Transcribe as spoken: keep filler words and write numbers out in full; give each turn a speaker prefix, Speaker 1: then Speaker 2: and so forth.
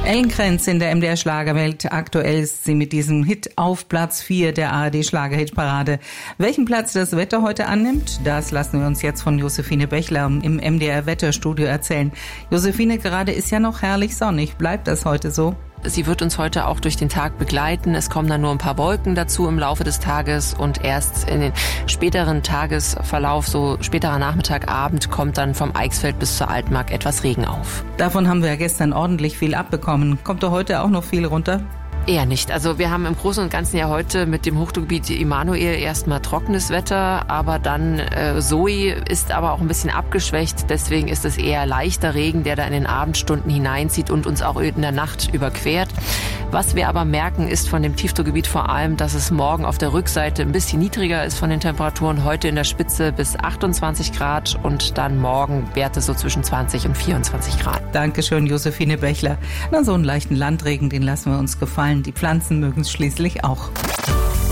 Speaker 1: Ellen Krenz in der M D R Schlagerwelt. Aktuell ist sie mit diesem Hit auf Platz vier der A R D Schlagerhitparade. Welchen Platz das Wetter heute annimmt, das lassen wir uns jetzt von Josephine Bechler im M D R Wetterstudio erzählen. Josephine, gerade ist ja noch herrlich sonnig. Bleibt das heute so?
Speaker 2: Sie wird uns heute auch durch den Tag begleiten. Es kommen dann nur ein paar Wolken dazu im Laufe des Tages und erst in den späteren Tagesverlauf, so späterer Nachmittag, Abend, kommt dann vom Eichsfeld bis zur Altmark etwas Regen auf.
Speaker 1: Davon haben wir ja gestern ordentlich viel abbekommen. Kommt da heute auch noch viel runter?
Speaker 2: Eher nicht. Also wir haben im Großen und Ganzen ja heute mit dem Hochdruckgebiet Immanuel erstmal trockenes Wetter, aber dann äh, Zoe ist aber auch ein bisschen abgeschwächt, deswegen ist es eher leichter Regen, der da in den Abendstunden hineinzieht und uns auch in der Nacht überquert. Was wir aber merken, ist von dem Tiefdruckgebiet vor allem, dass es morgen auf der Rückseite ein bisschen niedriger ist von den Temperaturen, heute in der Spitze bis achtundzwanzig Grad und dann morgen Werte so zwischen zwanzig und vierundzwanzig Grad.
Speaker 1: Dankeschön, Josephine Bechler. Na, so einen leichten Landregen, den lassen wir uns gefallen. Die Pflanzen mögen es schließlich auch.